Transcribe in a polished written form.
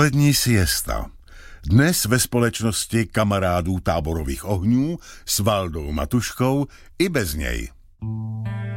Poslední siesta. Dnes ve společnosti kamarádů Táborových ohňů s Valdou Matuškou i bez něj.